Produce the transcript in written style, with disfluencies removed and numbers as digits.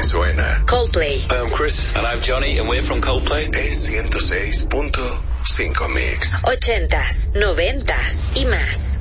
suena. Coldplay. Hi, I'm Chris. And I'm Johnny, and we're from Coldplay. Es 106.5 Mix. 80s, 90s y más.